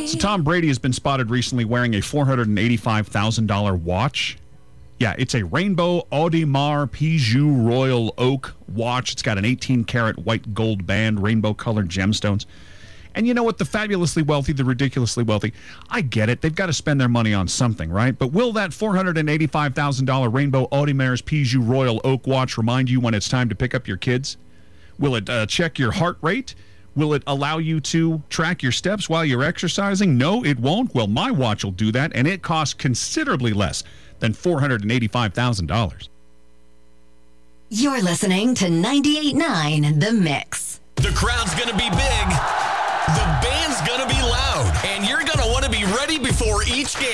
So Tom Brady has been spotted recently wearing a $485,000 watch. Yeah, it's a rainbow Audemars Piguet Royal Oak watch. It's got an 18-karat white gold band, rainbow-colored gemstones. And you know what? The fabulously wealthy, the ridiculously wealthy, I get it. They've got to spend their money on something, right? But will that $485,000 rainbow Audemars Piguet Royal Oak watch remind you when it's time to pick up your kids? Will it check your heart rate? Will it allow you to track your steps while you're exercising? No, it won't. Well, my watch will do that, and it costs considerably less than $485,000. You're listening to 98.9 The Mix. The crowd's going to be big. The band's going to be loud. And you're going to want to be ready before each game.